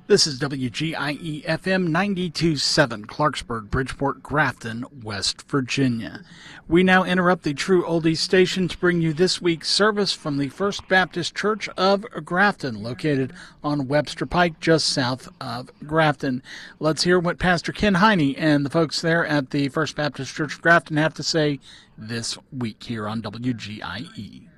This is WGIE FM 92.7, Clarksburg, Bridgeport, Grafton, West Virginia. We now interrupt the True Oldies station to bring you this week's service from the First Baptist Church of Grafton, located on Webster Pike, just south of Grafton. Let's hear what Pastor Ken Heine and the folks there at the First Baptist Church of Grafton have to say this week here on WGIE.